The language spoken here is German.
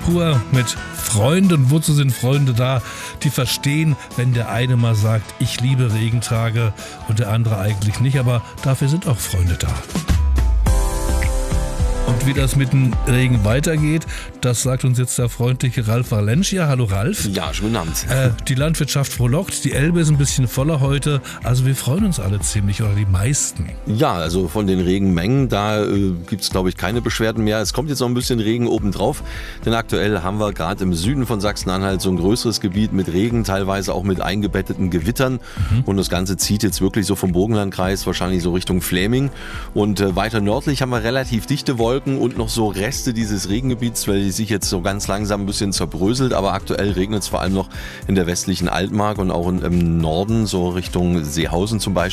pur mit Freunden. Wozu sind Freunde da? Die verstehen, wenn der eine mal sagt, ich liebe Regentage und der andere eigentlich nicht, aber dafür sind auch Freunde da. Und wie das mit dem Regen weitergeht, das sagt uns jetzt der freundliche Ralf Valencia. Hallo Ralf. Ja, schönen Abend. Die Landwirtschaft frohlockt, die Elbe ist ein bisschen voller heute, also wir freuen uns alle ziemlich, oder die meisten. Ja, also von den Regenmengen, da gibt es glaube ich keine Beschwerden mehr. Es kommt jetzt noch ein bisschen Regen obendrauf, denn aktuell haben wir gerade im Süden von Sachsen-Anhalt so ein größeres Gebiet mit Regen, teilweise auch mit eingebetteten Gewittern. Und das Ganze zieht jetzt wirklich so vom Burgenlandkreis wahrscheinlich so Richtung Fläming. Und weiter nördlich haben wir relativ dichte Wolken und noch so Reste dieses Regengebiets, weil die sich jetzt so ganz langsam ein bisschen zerbröselt, aber aktuell regnet es vor allem noch in der westlichen Altmark und auch im Norden, so Richtung Seehausen zum Beispiel.